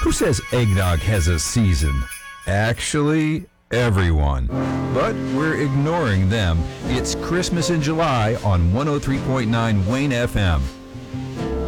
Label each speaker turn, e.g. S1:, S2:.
S1: Who says eggnog has a season? Actually, everyone. But we're ignoring them. It's Christmas in July on 103.9 Wayne FM.